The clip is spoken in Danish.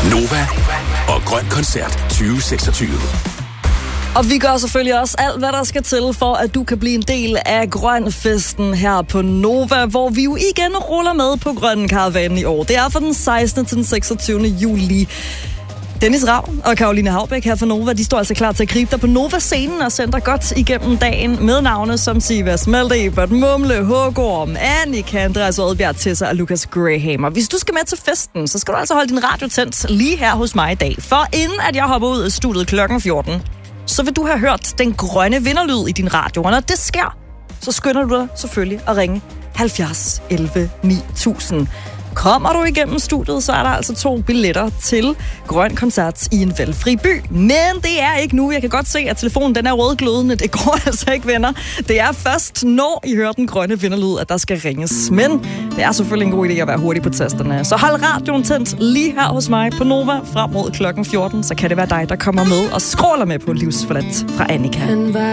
Nova og Grøn Koncert 2026. Og vi gør selvfølgelig også alt, hvad der skal til, for at du kan blive en del af Grønfesten her på Nova, hvor vi jo igen ruller med på Grøn Karavanen i år. Det er fra den 16. til den 26. juli. Dennis Ravn og Caroline Haubæk her fra Nova, de står altså klar til at gribe dig på Nova-scenen og sende dig godt igennem dagen med navne som Siva Smelte, Ebert Mumle, Hågorm, Annika, Andreas Oddbjerg, Tessa og Lucas Graham. Og hvis du skal med til festen, så skal du altså holde din radio tændt lige her hos mig i dag. For inden at jeg hopper ud af studiet klokken 14, så vil du have hørt den grønne vinderlyd i din radio. Og når det sker, så skynder du dig selvfølgelig at ringe 70 11 9000. Kommer du igennem studiet, så er der altså 2 billetter til Grøn Koncert i en valgfri by. Men det er ikke nu. Jeg kan godt se, at telefonen den er rødglødende. Det går altså ikke, venner. Det er først, når I hører den grønne vinderlyd, at der skal ringes. Men det er selvfølgelig en god idé at være hurtig på tasterne. Så hold radioen tændt lige her hos mig på Nova frem mod klokken 14. Så kan det være dig, der kommer med og skråler med på Livsforladt fra Annika.